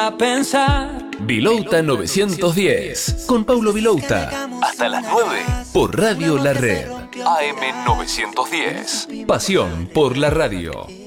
A pensar. Vilouta 910 con Paulo Vilouta. Hasta las 9 por Radio La Red. AM 910. Pasión por la radio.